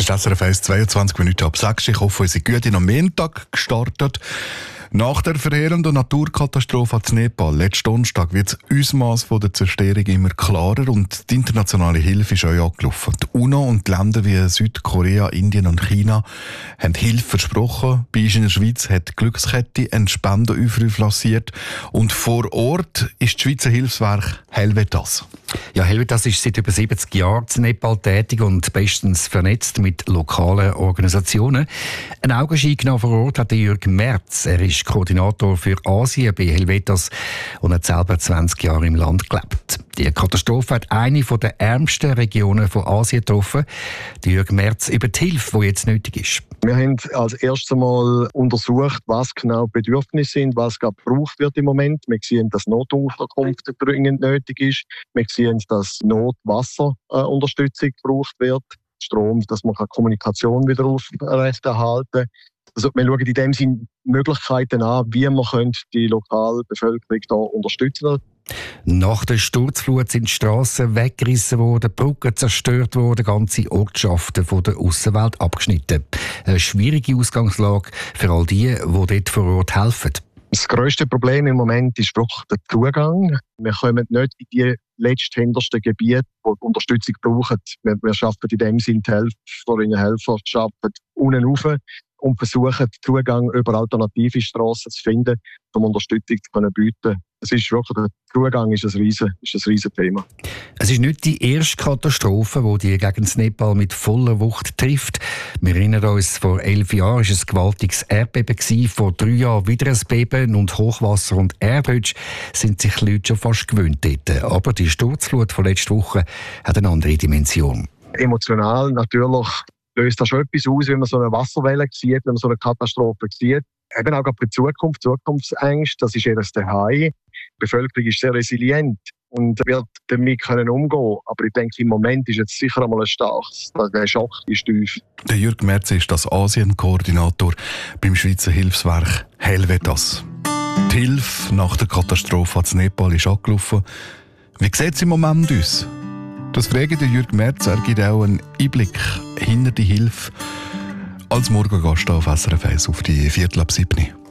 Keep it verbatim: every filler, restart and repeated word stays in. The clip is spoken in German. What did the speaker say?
Das ist S R F eins, zweiundzwanzig Minuten ab sechs. Ich hoffe, ihr seid gut in am Montag gestartet. Nach der verheerenden Naturkatastrophe in Nepal letzten Donnerstag wird das Ausmaß der Zerstörung immer klarer und die internationale Hilfe ist auch angelaufen. Die UNO und die Länder wie Südkorea, Indien und China haben Hilfe versprochen. Bei uns in der Schweiz hat die Glückskette einen Spendenaufruf lanciert und vor Ort ist das Schweizer Hilfswerk Helvetas. Ja, Helvetas ist seit über siebzig Jahren in Nepal tätig und bestens vernetzt mit lokalen Organisationen. Ein Augenschein genommen vor Ort hat Jürg Merz. Er ist Koordinator für Asien bei Helvetas und hat selber zwanzig Jahre im Land gelebt. Die Katastrophe hat eine der ärmsten Regionen von Asien getroffen. Jürg Merz über die Hilfe, die jetzt nötig ist. Wir haben als erstes Mal untersucht, was genau die Bedürfnisse sind, was gerade gebraucht wird im Moment. Wir sehen, dass Notunterkunft dringend nötig ist. Wir sehen, dass Notwasserunterstützung gebraucht wird. Strom, dass man Kommunikation wieder aufrechterhalten kann. Also wir schauen in dem Sinne Möglichkeiten an, wie man die lokale Bevölkerung da unterstützen kann. Nach der Sturzflut sind die Strassen weggerissen worden, Brücken zerstört worden, ganze Ortschaften von der Aussenwelt abgeschnitten. Eine schwierige Ausgangslage für all die, die dort vor Ort helfen. Das grösste Problem im Moment ist wirklich der Zugang. Wir kommen nicht in die letzthintersten Gebiete, die Unterstützung brauchen. Wir, wir schaffen in dem Sinne die Helferinnen und Helfer schaffen unten rauf und versuchen, den Zugang über alternative Strassen zu finden, um Unterstützung zu können bieten. Es ist wirklich, der Zugang ist ein riesen, ist ein riesen Thema. Es ist nicht die erste Katastrophe, die die Gegend Nepal mit voller Wucht trifft. Wir erinnern uns, vor elf Jahren war es ein gewaltiges Erdbeben, vor drei Jahren wieder ein Beben und Hochwasser und Erdrutsch sind sich die Leute schon fast gewöhnt dort. Aber die Sturzflut von letzter Woche hat eine andere Dimension. Emotional natürlich löst das schon etwas aus, wenn man so eine Wasserwelle sieht, wenn man so eine Katastrophe sieht. Eben auch für die Zukunft, Zukunftsängste, das ist eher das Daheim. Die Bevölkerung ist sehr resilient und wird damit können umgehen. Aber ich denke, im Moment ist jetzt sicher einmal ein starkes, der Schock ist tief. Der Jürg Merz ist das Asien-Koordinator beim Schweizer Hilfswerk Helvetas. Die Hilfe nach der Katastrophe in Nepal ist angelaufen. Wie sieht es im Moment aus? Das fragt der Jürg Merz. Er gibt auch einen Einblick hinter die Hilfe als Morgengast auf S R F eins auf die Viertel ab sieben.